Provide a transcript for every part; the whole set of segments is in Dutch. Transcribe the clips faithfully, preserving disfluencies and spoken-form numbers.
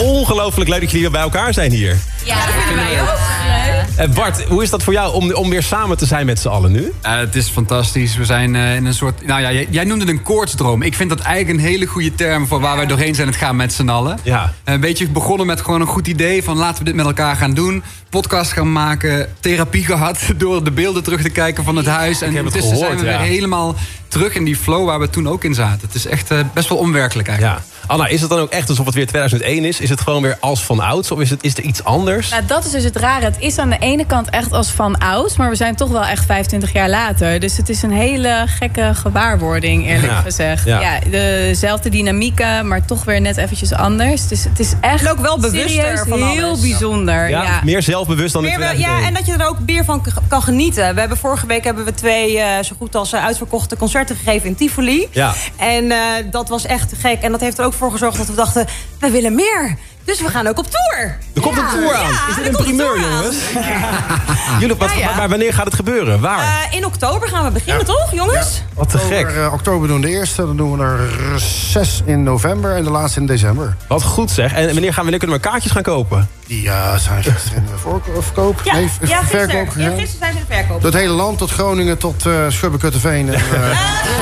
ongelooflijk leuk dat jullie weer bij elkaar zijn hier. Ja, dat vinden wij ook. Uh, Bart, hoe is dat voor jou om, om weer samen te zijn met z'n allen nu? Uh, het is fantastisch. We zijn uh, in een soort... Nou ja, jij, jij noemde het een koortsdroom. Ik vind dat eigenlijk een hele goede term voor waar wij doorheen zijn het gaan met z'n allen. Ja. Uh, een beetje begonnen met gewoon een goed idee van laten we dit met elkaar gaan doen. Podcast gaan maken. Therapie gehad door de beelden terug te kijken van het huis. En intussen zijn we ja. weer helemaal terug in die flow waar we toen ook in zaten. Het is echt uh, best wel onwerkelijk eigenlijk. Ja. Anna, is het dan ook echt alsof het weer tweeduizend één is? Is het gewoon weer als van ouds? Of is, het, is er iets anders? Nou, dat is dus het rare. Het is aan de ene kant echt als van ouds. Maar we zijn toch wel echt vijfentwintig jaar later. Dus het is een hele gekke gewaarwording, eerlijk ja. gezegd. Ja. Ja, dezelfde dynamieken, maar toch weer net eventjes anders. Dus het is echt en ook wel bewuster van heel alles. bijzonder. Ja, ja. Meer zelfbewust dan meer in tweeduizend één. Ja, en dat je er ook meer van kan genieten. We hebben vorige week hebben we twee uh, zo goed als uh, uitverkochte concerten gegeven in Tivoli. Ja. En uh, dat was echt gek. En dat heeft er ook voor gezorgd dat we dachten, we willen meer. Dus we gaan ook op tour. Er komt ja. een tour aan. Ja, is dit een primeur, jongens? Ja. Jullie, wat, ja, ja. Maar wanneer gaat het gebeuren? Waar? Uh, in oktober gaan we beginnen, ja. toch, jongens? Ja. Wat te oktober, gek. Uh, oktober doen we de eerste, dan doen we er zes in november en de laatste in december. Wat goed zeg. En wanneer, gaan, wanneer kunnen we kaartjes gaan kopen? Die uh, zijn gisteren in de voorverkoop. Ja, nee, ja, verkoop. Ja, gisteren zijn ze in de verkoop. Door het hele land, tot Groningen, tot uh, Schubbekutteveen. En, uh,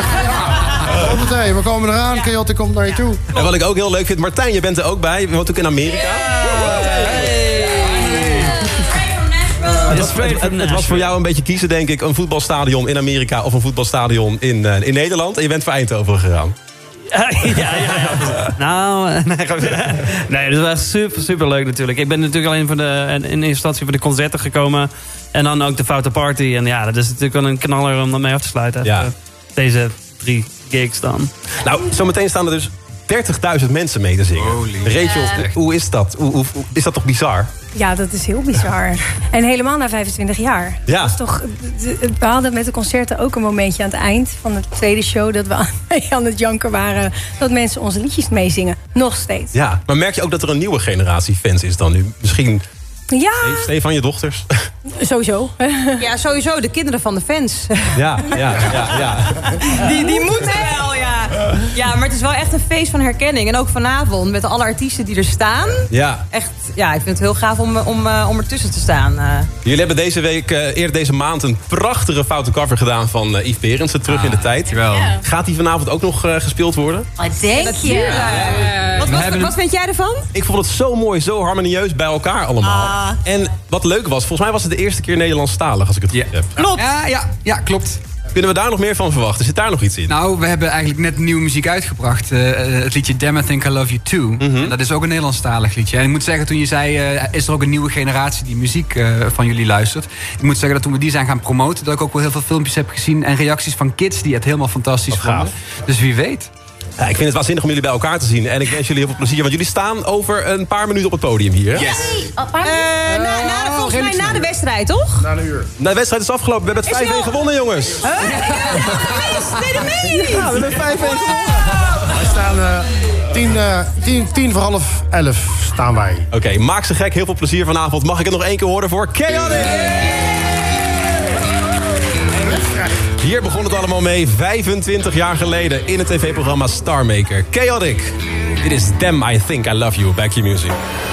we komen eraan, ja. Chaotic komt naar je toe. En wat ik ook heel leuk vind, Martijn, je bent er ook bij. Je woont ook in Amerika. Yeah. Het was, het, het, het was voor jou een beetje kiezen, denk ik, een voetbalstadion in Amerika of een voetbalstadion in, uh, in Nederland. En je bent voor Eindhoven gegaan. Ja, ja, ja. ja. Nou, nee, nee, dat was super, super leuk natuurlijk. Ik ben natuurlijk alleen voor de, in eerste instantie voor de concerten gekomen. En dan ook de Foute Party. En ja, dat is natuurlijk wel een knaller om mee af te sluiten. Ja. Deze drie gigs dan. Nou, zometeen staan er dus dertigduizend mensen mee te zingen. Holy. Rachel, uh, hoe is dat? Hoe, hoe, is dat toch bizar? Ja, dat is heel bizar. En helemaal na vijfentwintig jaar. Ja. Dat is toch, we hadden met de concerten ook een momentje aan het eind van de tweede show dat we aan het janken waren. Dat mensen onze liedjes meezingen. Nog steeds. Ja, maar merk je ook dat er een nieuwe generatie fans is dan nu? Misschien... Ja. Stefan, je dochters? Sowieso. Ja, sowieso. De kinderen van de fans. Ja, ja, ja. ja. Die, die moeten wel, ja. Ja, maar het is wel echt een feest van herkenning. En ook vanavond met alle artiesten die er staan. Ja. Echt, ja, ik vind het heel gaaf om, om, om ertussen te staan. Uh. Jullie hebben deze week, uh, eerder deze maand, een prachtige foute cover gedaan van uh, Yves Berendsen, Terug ah, in de Tijd. Wel. Ja. Gaat die vanavond ook nog uh, gespeeld worden? Wat denk je? Ja. Wat, wat, wat vind jij ervan? Ik vond het zo mooi, zo harmonieus bij elkaar allemaal. Ah. En wat leuk was, volgens mij was het de eerste keer Nederlandstalig, als ik het goed yeah. heb. Klopt. Ja, ja, ja, klopt. Kunnen we daar nog meer van verwachten? Zit daar nog iets in? Nou, we hebben eigenlijk net nieuwe muziek uitgebracht. Uh, het liedje Damn I Think I Love You Too. Mm-hmm. En dat is ook een Nederlandstalig liedje. En ik moet zeggen, toen je zei, uh, is er ook een nieuwe generatie die muziek uh, van jullie luistert. Ik moet zeggen dat toen we die zijn gaan promoten, dat ik ook wel heel veel filmpjes heb gezien en reacties van kids die het helemaal fantastisch Wat vonden. gaaf. Dus wie weet. Ja, ik vind het waanzinnig om jullie bij elkaar te zien. En ik wens jullie heel veel plezier. Want jullie staan over een paar minuten op het podium hier. Hè? Yes. Uh, na, na de, volgens mij na de wedstrijd, toch? Na een uur. Nou, de wedstrijd is afgelopen. We hebben het vijf-één gewonnen, jongens. Huh? Nee, dat meen je niet. Ja, we hebben vijf-één gewonnen. Wij staan uh, tien, uh, tien, tien voor half elf staan wij. Oké, okay, maak ze gek. Heel veel plezier vanavond. Mag ik het nog één keer horen voor Chaotic? Hier begon het allemaal mee, vijfentwintig jaar geleden in het tv-programma Starmaker. Chaotic. Dit is Damn I Think I Love You, Back Your Music.